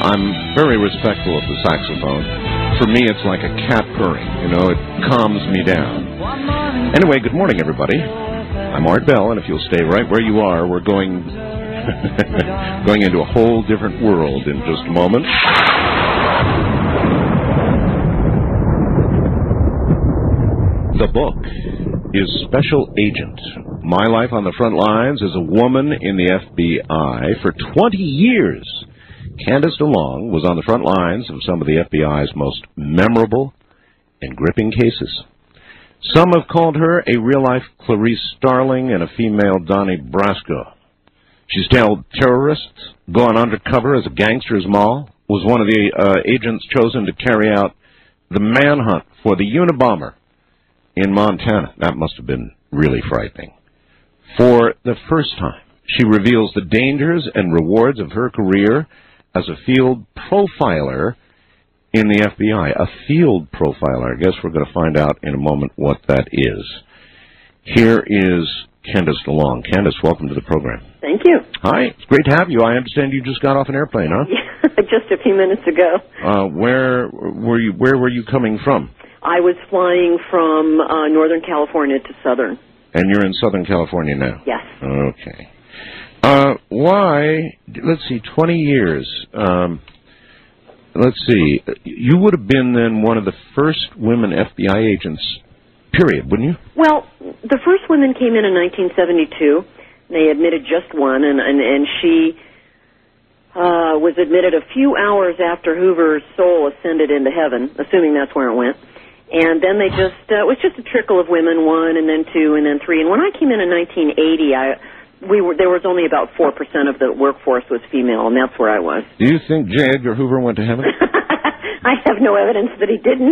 I'm very respectful of the saxophone. For me, it's like a cat purring. You know, it calms me down. Anyway, good morning, everybody. I'm Art Bell, and if you'll stay right where you are, we're going going into a whole different world in just a moment. The book is Special Agent. My Life on the Front Lines as a Woman in the FBI. For 20 years, Candace DeLong was on the front lines of some of the FBI's most memorable and gripping cases. Some have called her a real-life Clarice Starling and a female Donnie Brasco. She's tailed terrorists, gone undercover as a gangster's moll, was one of the agents chosen to carry out the manhunt for the Unabomber in Montana. That must have been really frightening. For the first time, she reveals the dangers and rewards of her career as a field profiler in the FBI. A field profiler. I guess we're going to find out in a moment what that is. Here is Candace DeLong. Candace, welcome to the program. Thank you. Hi. It's great to have you. I understand you just got off an airplane, huh? Yeah, just a few minutes ago. Where were you coming from? I was flying from Northern California to Southern. And you're in Southern California now? Yes. Okay. Why, let's see, 20 years. Let's see, you would have been then one of the first women FBI agents, period, wouldn't you? Well, the first women came in 1972. They admitted just one, and she was admitted a few hours after Hoover's soul ascended into heaven, assuming that's where it went. And then they just, it was just a trickle of women, one and then two and then three. And when I came in 1980, there was only about 4% of the workforce was female, and that's where I was. Do you think J. Edgar Hoover went to heaven? I have no evidence that he didn't.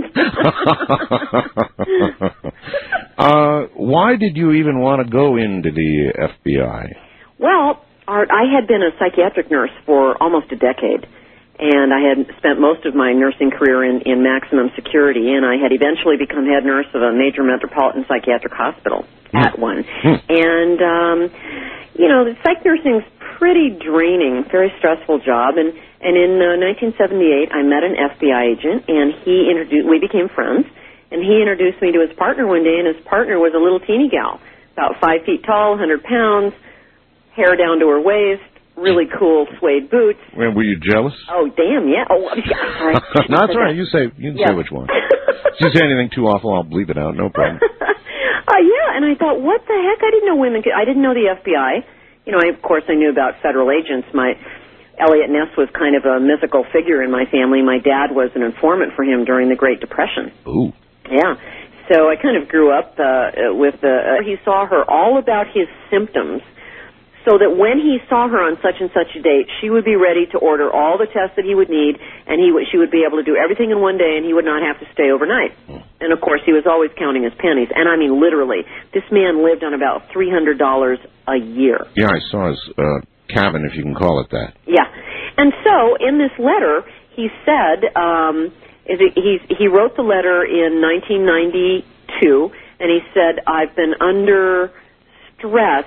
Why did you even want to go into the FBI? Well, Art, I had been a psychiatric nurse for almost a decade. And I had spent most of my nursing career in maximum security, and I had eventually become head nurse of a major metropolitan psychiatric hospital at one. And, the psych nursing's pretty draining, very stressful job. And in 1978, I met an FBI agent, and we became friends, and he introduced me to his partner one day, and his partner was a little teeny gal, about 5 feet tall, 100 pounds, hair down to her waist, really cool suede boots. Well, were you jealous? Oh, damn, yeah. Oh, I'm sorry. No, that's all right. You can say what you want. If you say anything too awful, I'll bleep it out. No problem. Yeah, and I thought, what the heck? I didn't know women could. I didn't know the FBI. Of course, I knew about federal agents. Elliot Ness was kind of a mythical figure in my family. My dad was an informant for him during the Great Depression. Ooh. Yeah. So I kind of grew up with he saw her all about his symptoms, so that when he saw her on such and such a date, she would be ready to order all the tests that he would need, and she would be able to do everything in one day, and he would not have to stay overnight. And, of course, he was always counting his pennies. And, I mean, literally, this man lived on about $300 a year. Yeah, I saw his cabin, if you can call it that. Yeah. And so, in this letter, he said, he wrote the letter in 1992, and he said, I've been under stress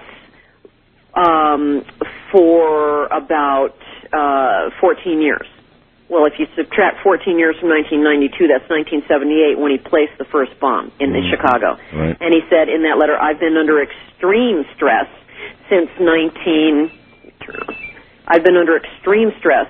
for about 14 years. Well, if you subtract 14 years from 1992, that's 1978 when he placed the first bomb in Chicago. Right. And he said in that letter, I've been under extreme stress since I've been under extreme stress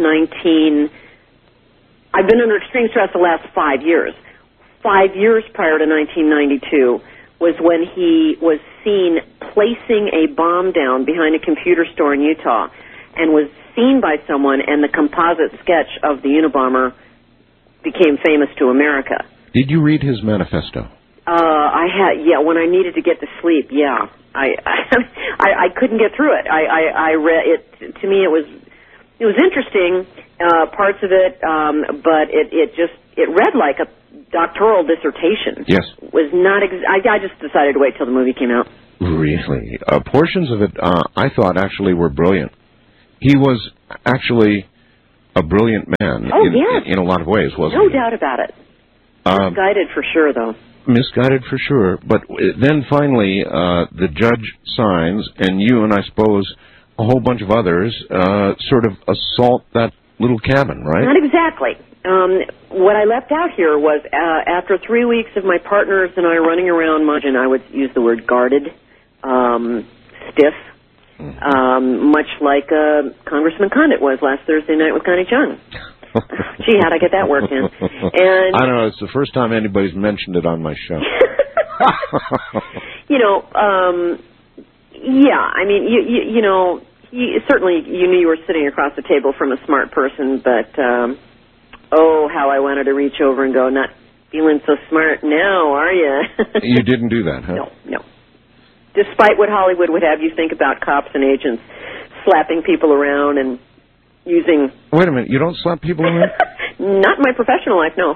the last 5 years. 5 years prior to 1992 was when he was seen placing a bomb down behind a computer store in Utah and was seen by someone, and the composite sketch of the Unabomber became famous to America. Did you read his manifesto? I had, when I needed to get to sleep, yeah. I couldn't get through it. I read it. To me, it was interesting, parts of it, but it read like a doctoral dissertation. Yes. Was not. I just decided to wait till the movie came out. Really? Portions of it, I thought, actually were brilliant. He was actually a brilliant man in a lot of ways, wasn't he? No doubt about it. Misguided for sure, though. Misguided for sure. But then finally, the judge signs, and you and I suppose a whole bunch of others sort of assault that little cabin, right? Not exactly. What I left out here was after 3 weeks of my partners and I running around much, and I would use the word guarded, stiff, much like Congressman Condit was last Thursday night with Connie Chung. Gee, how'd I get that work in? And I don't know. It's the first time anybody's mentioned it on my show. Yeah. I mean, certainly you knew you were sitting across the table from a smart person, but how I wanted to reach over and go, not feeling so smart now, are you? You didn't do that, huh? No. Despite what Hollywood would have you think about cops and agents slapping people around and using... Wait a minute, you don't slap people around? Not in my professional life, no.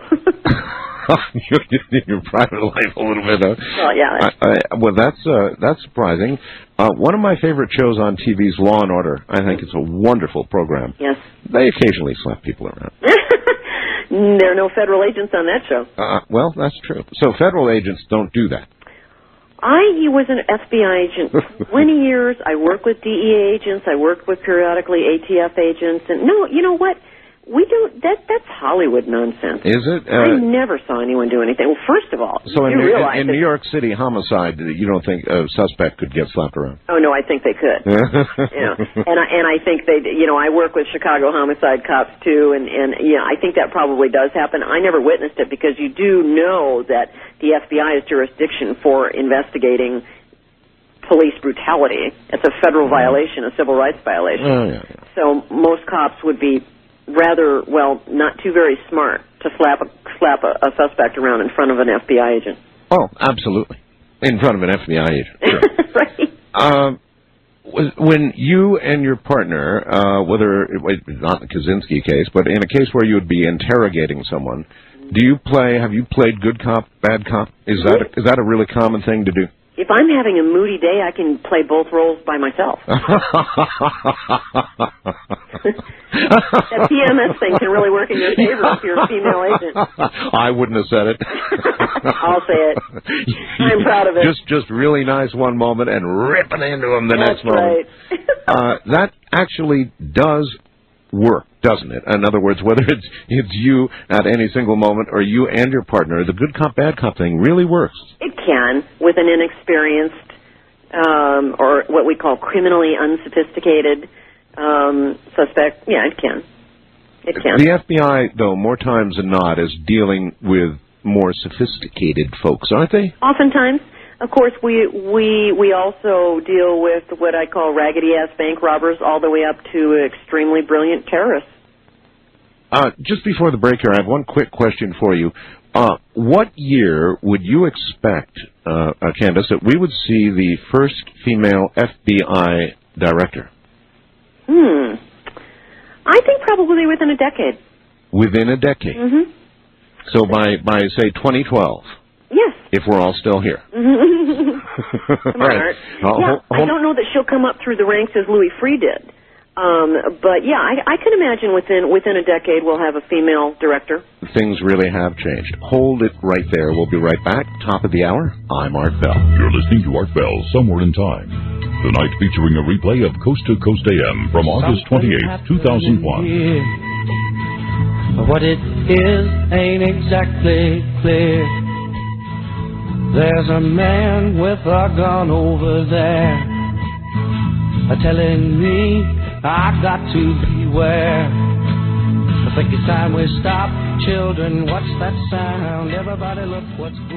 In your private life a little bit, huh? Well, yeah. That's surprising. One of my favorite shows on TV is Law and Order. I think it's a wonderful program. Yes. They occasionally slap people around. There are no federal agents on that show. Well, that's true. So federal agents don't do that. I was an FBI agent 20 years. I worked with DEA agents. I worked with periodically ATF agents. And no, you know what? We don't. That's Hollywood nonsense. Is it? I never saw anyone do anything. Well, first of all, so in New York City homicide, you don't think a suspect could get slapped around? Oh no, I think they could. And I think they. I work with Chicago homicide cops too, and I think that probably does happen. I never witnessed it because you do know that the FBI's jurisdiction for investigating police brutality. It's a federal violation, a civil rights violation. Oh, yeah. So most cops would be rather, not too very smart to slap a suspect around in front of an FBI agent. Oh, absolutely. In front of an FBI agent. Sure. Right. When you and your partner, whether, not the Kaczynski case, but in a case where you would be interrogating someone, have you played good cop, bad cop? Is that a really common thing to do? If I'm having a moody day, I can play both roles by myself. That PMS thing can really work in your favor if you're a female agent. I wouldn't have said it. I'll say it. I'm proud of it. Just really nice one moment and ripping into them the next moment. Right. That actually does work, doesn't it? In other words, whether it's you at any single moment or you and your partner, the good cop, bad cop thing really works. It can, with an inexperienced or what we call criminally unsophisticated suspect. Yeah, it can. It can. The FBI, though, more times than not, is dealing with more sophisticated folks, aren't they? Oftentimes. Of course, we also deal with what I call raggedy-ass bank robbers all the way up to extremely brilliant terrorists. Just before the break here, I have one quick question for you. What year would you expect, Candace, that we would see the first female FBI director? I think probably within a decade. Within a decade? Mm-hmm. So by say, 2012? Yes. If we're all still here. Come on, Art. I don't know that she'll come up through the ranks as Louis Freeh did. But yeah, I can imagine within a decade we'll have a female director. Things really have changed. Hold it right there. We'll be right back. Top of the hour. I'm Art Bell. You're listening to Art Bell, Somewhere in Time. Tonight featuring a replay of Coast to Coast AM from August 28, 2001. What it is ain't exactly clear. There's a man with a gun over there telling me I got to beware. I think it's time we stop. Children, what's that sound? Everybody look what's